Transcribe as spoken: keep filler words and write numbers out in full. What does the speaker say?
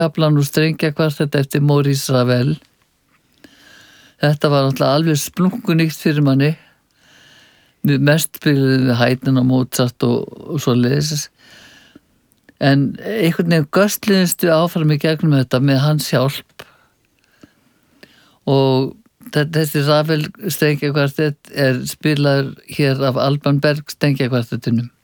kaflan úr strengjakvartett eftir Maurice Ravel. Þetta var náttúrulega alveg splunkunýtt fyrir manni. Mest spiluðum við Haydn og Mozart og, og svo leiðis. En einhvern veginn göstliðinstu áfram í gegnum þetta með hans hjálp. Og þessi Ravel strengjakvartett er spilaður hér af Alban Berg strengjakvartettinum.